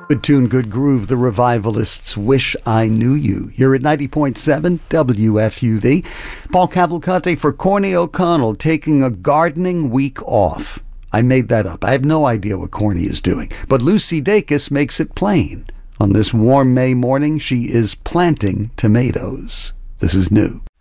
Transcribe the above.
Good tune, good groove, the Revivalists' Wish I Knew You. Here at 90.7 WFUV. Paul Cavalcante for Corny O'Connell taking a gardening week off. I made that up. I have no idea what Corny is doing. But Lucy Dacus makes it plain. On this warm May morning, she is planting tomatoes. This is new.